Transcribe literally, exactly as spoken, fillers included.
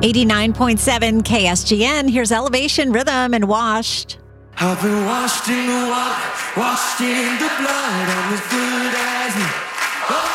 eighty-nine point seven K S G N. Here's Elevation Rhythm and Washed. I've been washed in the water, washed in the blood. I'm as good as new.